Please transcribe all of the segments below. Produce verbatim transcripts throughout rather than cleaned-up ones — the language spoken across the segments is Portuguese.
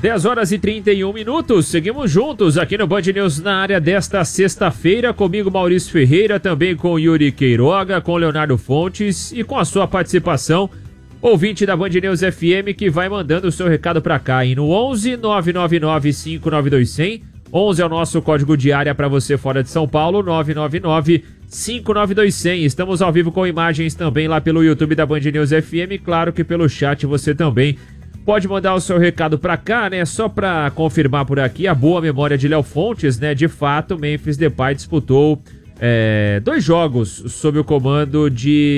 dez horas e trinta e um minutos, seguimos juntos aqui no Band News na área desta sexta-feira, comigo Maurício Ferreira, também com Yuri Queiroga, com Leonardo Fontes e com a sua participação, ouvinte da Band News F M, que vai mandando o seu recado pra cá, hein? No onze nove nove nove cinco nove dois zero zero, onze é o nosso código de área para você fora de São Paulo, nove nove nove cinco nove dois zero zero. Estamos ao vivo com imagens também lá pelo YouTube da Band News F M, claro que pelo chat você também pode mandar o seu recado pra cá, né? Só pra confirmar por aqui a boa memória de Léo Fontes, né? De fato, o Memphis Depay disputou é, dois jogos sob o comando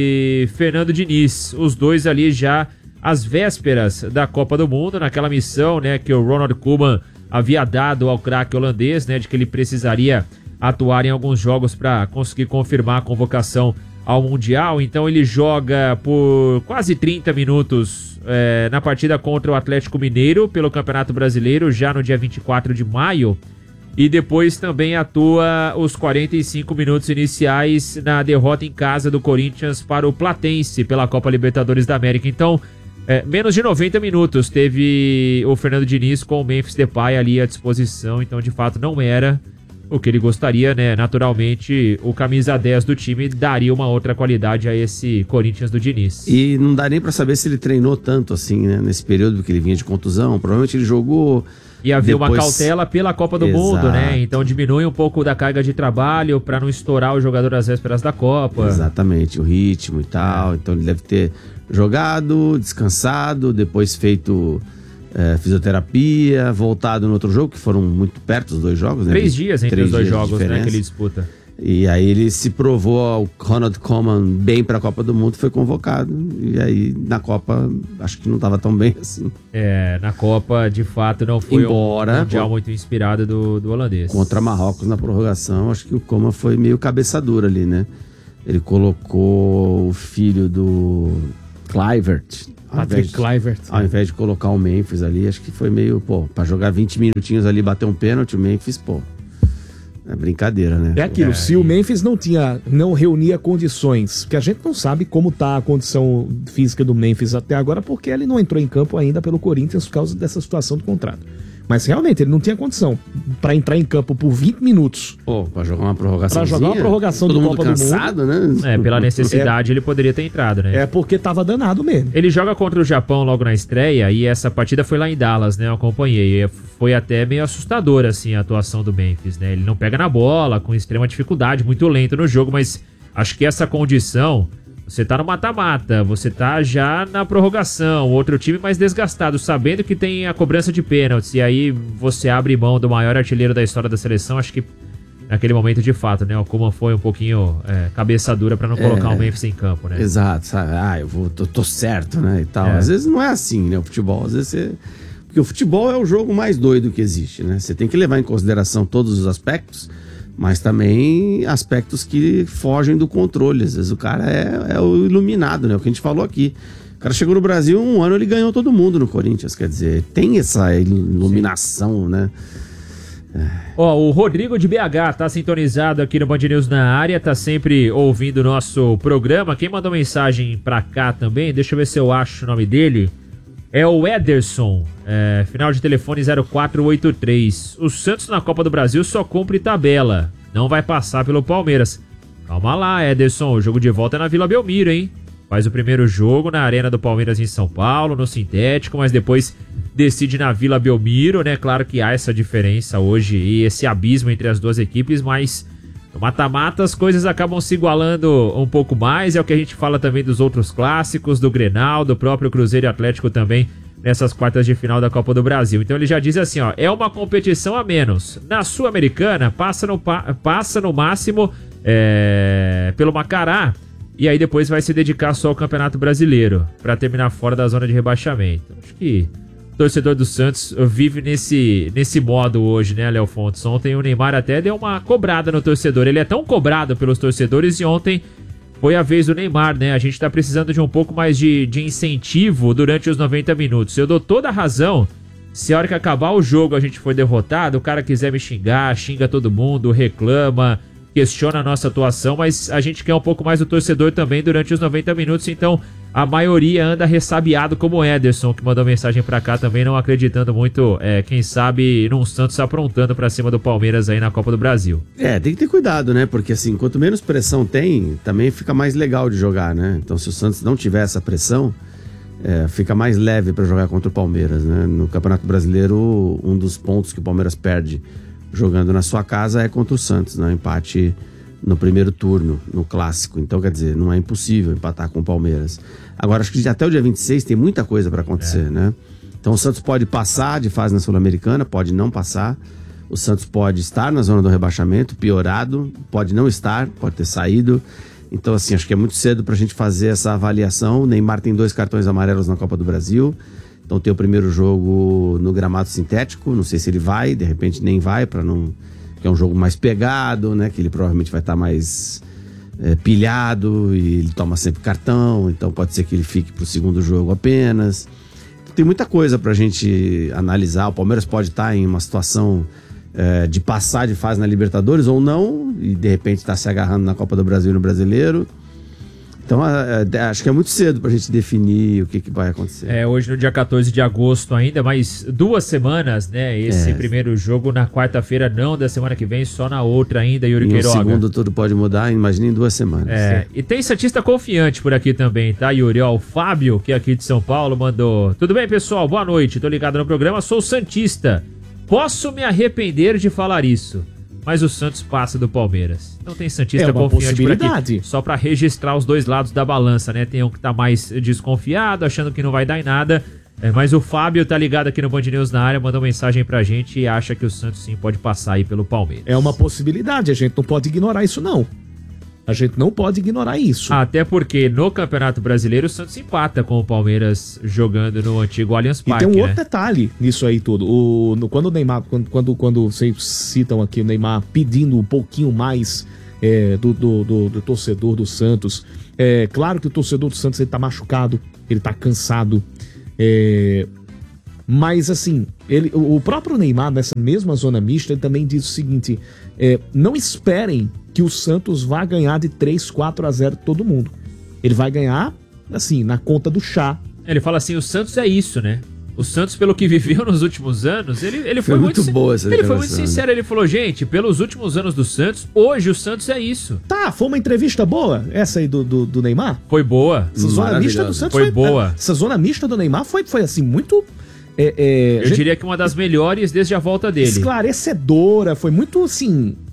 de Fernando Diniz. Os dois ali já às vésperas da Copa do Mundo, naquela missão, né? Que o Ronald Koeman havia dado ao craque holandês, né? De que ele precisaria atuar em alguns jogos para conseguir confirmar a convocação ao Mundial. Então ele joga por quase trinta minutos é, na partida contra o Atlético Mineiro pelo Campeonato Brasileiro, já no dia vinte e quatro de maio, e depois também atua os quarenta e cinco minutos iniciais na derrota em casa do Corinthians para o Platense pela Copa Libertadores da América. Então, é, menos de noventa minutos teve o Fernando Diniz com o Memphis Depay ali à disposição, então de fato não era o que ele gostaria, né? Naturalmente, o camisa dez do time daria uma outra qualidade a esse Corinthians do Diniz. E não dá nem pra saber se ele treinou tanto assim, né? Nesse período que ele vinha de contusão. Provavelmente ele jogou... E havia depois... uma cautela pela Copa do Exato. Mundo, né? Então diminui um pouco da carga de trabalho pra não estourar o jogador às vésperas da Copa. Exatamente, o ritmo e tal. Então ele deve ter jogado, descansado, depois feito... É, fisioterapia, voltado no outro jogo, que foram muito perto os dois jogos, né? Três dias entre Três os dois dias jogos, né, que ele disputa. E aí ele se provou ao Ronald Koeman bem pra Copa do Mundo, foi convocado. E aí na Copa, acho que não tava tão bem assim. É, na Copa, de fato, não foi Embora, um mundial muito inspirado do, do holandês. Contra Marrocos na prorrogação, acho que o Koeman foi meio cabeça dura ali, né? Ele colocou o filho do Kluivert, Patrick Kluivert. Ao invés de colocar o Memphis ali, acho que foi meio, pô, pra jogar vinte minutinhos ali, bater um pênalti, o Memphis, pô, é brincadeira, né? É aquilo, É, se e... o Memphis não tinha, não reunia condições, que a gente não sabe como tá a condição física do Memphis até agora, porque ele não entrou em campo ainda pelo Corinthians por causa dessa situação do contrato. Mas realmente, ele não tinha condição pra entrar em campo por vinte minutos. Pô, pra jogar uma prorrogação. Pra jogar uma prorrogação todo do mundo Copa cansado, do Mundo. né? É, pela necessidade é, ele poderia ter entrado, né? É porque tava danado mesmo. Ele joga contra o Japão logo na estreia e essa partida foi lá em Dallas, né? Eu acompanhei. Foi até meio assustadora, assim, a atuação do Memphis, né? Ele não pega na bola, com extrema dificuldade, muito lento no jogo, mas acho que essa condição... Você tá no mata-mata, você tá já na prorrogação, outro time mais desgastado, sabendo que tem a cobrança de pênaltis, e aí você abre mão do maior artilheiro da história da seleção. Acho que naquele momento, de fato, né, o Koeman foi um pouquinho é, cabeça dura pra não colocar é, o Memphis em campo, né? Exato, sabe? Ah, eu vou, tô, tô certo, né, e tal. É. Às vezes não é assim, né, o futebol, às vezes você... Porque o futebol é o jogo mais doido que existe, né? Você tem que levar em consideração todos os aspectos, mas também aspectos que fogem do controle. Às vezes o cara é, é o iluminado, né? O que a gente falou aqui. O cara chegou no Brasil, um ano ele ganhou todo mundo no Corinthians. Quer dizer, tem essa iluminação, Sim. né? Ó, o Rodrigo de B H tá sintonizado aqui no Band News na área, tá sempre ouvindo o nosso programa. Quem mandou mensagem pra cá também, deixa eu ver se eu acho o nome dele. É o Ederson, é, final de telefone zero quatro oito três. O Santos na Copa do Brasil só cumpre tabela, não vai passar pelo Palmeiras. Calma lá, Ederson, o jogo de volta é na Vila Belmiro, hein? Faz o primeiro jogo na Arena do Palmeiras em São Paulo, no sintético, mas depois decide na Vila Belmiro, né? Claro que há essa diferença hoje e esse abismo entre as duas equipes, mas no mata-mata as coisas acabam se igualando um pouco mais. É o que a gente fala também dos outros clássicos, do Grenal, do próprio Cruzeiro e Atlético também nessas quartas de final da Copa do Brasil. Então ele já diz assim, ó, é uma competição a menos. Na Sul-Americana passa no, passa no máximo é, pelo Macará e aí depois vai se dedicar só ao Campeonato Brasileiro para terminar fora da zona de rebaixamento. Acho que o torcedor do Santos vive nesse, nesse modo hoje, né, Léo Fontes? Ontem o Neymar até deu uma cobrada no torcedor. Ele é tão cobrado pelos torcedores e ontem foi a vez do Neymar, né? A gente tá precisando de um pouco mais de, de incentivo durante os noventa minutos. Eu dou toda a razão. Se a hora que acabar o jogo a gente for derrotado, o cara quiser me xingar, xinga todo mundo, reclama, questiona a nossa atuação, mas a gente quer um pouco mais do torcedor também durante os noventa minutos, então a maioria anda ressabiado como o Ederson, que mandou mensagem pra cá também, não acreditando muito, é, quem sabe, num Santos aprontando pra cima do Palmeiras aí na Copa do Brasil. É, tem que ter cuidado, né? Porque assim, quanto menos pressão tem, também fica mais legal de jogar, né? Então se o Santos não tiver essa pressão, é, fica mais leve pra jogar contra o Palmeiras, né? No Campeonato Brasileiro, um dos pontos que o Palmeiras perde jogando na sua casa é contra o Santos, né? Empate no primeiro turno, no clássico. Então, quer dizer, não é impossível empatar com o Palmeiras. Agora, acho que até o dia vinte e seis tem muita coisa para acontecer, é. né? Então, o Santos pode passar de fase na Sul-Americana, pode não passar. O Santos pode estar na zona do rebaixamento, piorado, pode não estar, pode ter saído. Então, assim, acho que é muito cedo pra gente fazer essa avaliação. O Neymar tem dois cartões amarelos na Copa do Brasil. Então, tem o primeiro jogo no gramado sintético. Não sei se ele vai, de repente nem vai, para não... que é um jogo mais pegado, né? Que ele provavelmente vai estar mais é, pilhado e ele toma sempre cartão, então pode ser que ele fique pro segundo jogo apenas. Então, tem muita coisa pra gente analisar. O Palmeiras pode estar em uma situação é, de passar de fase na Libertadores ou não, e de repente estar se agarrando na Copa do Brasil e no Brasileiro. Então, é, acho que é muito cedo pra gente definir o que, que vai acontecer. É, hoje no dia quatorze de agosto ainda, mais duas semanas, né? Esse é. primeiro jogo na quarta-feira, não da semana que vem, só na outra ainda, Yuri e Queiroga. No segundo tudo pode mudar, imagina em duas semanas. É, e tem Santista confiante por aqui também, tá, Yuri? Ó, o Fábio, que é aqui de São Paulo, mandou: tudo bem, pessoal? Boa noite, tô ligado no programa, sou Santista. Posso me arrepender de falar isso, mas o Santos passa do Palmeiras. Não tem Santista é uma confiante por aqui. possibilidade. Só pra registrar os dois lados da balança, né? Tem um que tá mais desconfiado, achando que não vai dar em nada. É, mas o Fábio tá ligado aqui no Band News na área, mandou mensagem pra gente e acha que o Santos sim pode passar aí pelo Palmeiras. É uma possibilidade, a gente não pode ignorar isso não. A gente não pode ignorar isso. Até porque no Campeonato Brasileiro o Santos empata com o Palmeiras jogando no antigo Allianz Parque. E tem um outro né? detalhe nisso aí tudo. O, no, quando o Neymar, quando, quando, quando vocês citam aqui o Neymar pedindo um pouquinho mais é, do, do, do, do torcedor do Santos, é claro que o torcedor do Santos ele tá machucado, ele tá cansado. É, mas assim, ele, o próprio Neymar, nessa mesma zona mista, ele também diz o seguinte: é, não esperem que o Santos vá ganhar de três, quatro a zero todo mundo. Ele vai ganhar, assim, na conta do chá. Ele fala assim, o Santos é isso, né? O Santos, pelo que viveu nos últimos anos, ele, ele foi, foi muito, muito boa essa ele foi muito sincero. Ele falou, gente, pelos últimos anos do Santos, hoje o Santos é isso. Tá, foi uma entrevista boa, essa aí do, do, do Neymar? Foi boa. Essa zona mista do Santos foi, foi boa. Essa zona mista do Neymar foi, foi assim, muito... É, é, Eu gente, diria que uma das melhores desde a volta dele. Esclarecedora, foi muito, assim...